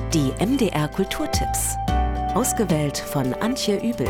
Die MDR Kulturtipps. Ausgewählt von Antje Übel.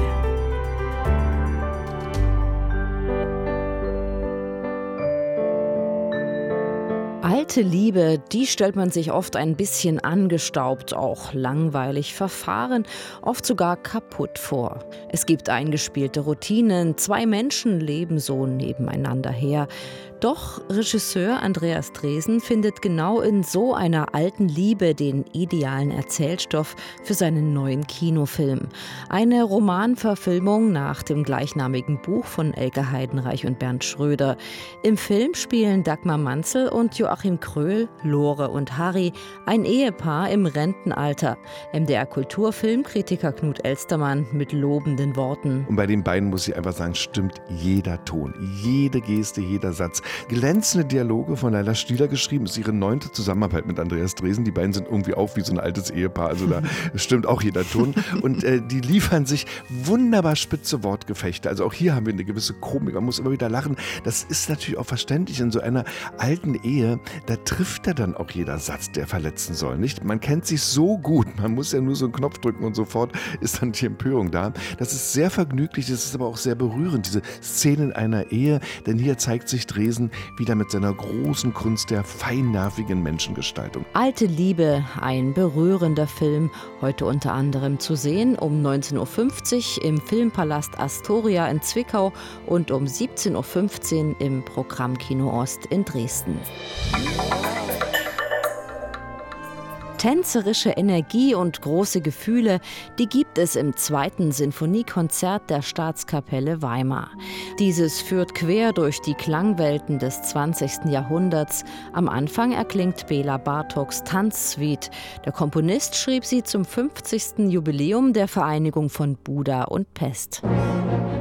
Alte Liebe, die stellt man sich oft ein bisschen angestaubt, auch langweilig, verfahren, oft sogar kaputt vor. Es gibt eingespielte Routinen, zwei Menschen leben so nebeneinander her. Doch Regisseur Andreas Dresen findet genau in so einer alten Liebe den idealen Erzählstoff für seinen neuen Kinofilm. Eine Romanverfilmung nach dem gleichnamigen Buch von Elke Heidenreich und Bernd Schröder. Im Film spielen Dagmar Manzel und Joachim Kröll, Lore und Harry, ein Ehepaar im Rentenalter. MDR-Kulturfilmkritiker Knut Elstermann mit lobenden Worten. Und bei den beiden muss ich einfach sagen, stimmt jeder Ton, jede Geste, jeder Satz. Glänzende Dialoge von Laila Stieler geschrieben, ist ihre 9. Zusammenarbeit mit Andreas Dresen. Die beiden sind irgendwie auch wie so ein altes Ehepaar, also da stimmt auch jeder Ton. Und die liefern sich wunderbar spitze Wortgefechte. Also auch hier haben wir eine gewisse Komik, man muss immer wieder lachen. Das ist natürlich auch verständlich in so einer alten Ehe, da trifft er dann auch jeder Satz, der verletzen soll, nicht? Man kennt sich so gut, man muss ja nur so einen Knopf drücken und sofort ist dann die Empörung da. Das ist sehr vergnüglich, das ist aber auch sehr berührend, diese Szenen einer Ehe, denn hier zeigt sich Dresen wieder mit seiner großen Kunst der feinnervigen Menschengestaltung. Alte Liebe, ein berührender Film, heute unter anderem zu sehen um 19.50 Uhr im Filmpalast Astoria in Zwickau und um 17.15 Uhr im Programmkino Ost in Dresden. Tänzerische Energie und große Gefühle, die gibt es im 2. Sinfoniekonzert der Staatskapelle Weimar. Dieses führt quer durch die Klangwelten des 20. Jahrhunderts. Am Anfang erklingt Bela Bartoks Tanzsuite. Der Komponist schrieb sie zum 50. Jubiläum der Vereinigung von Buda und Pest.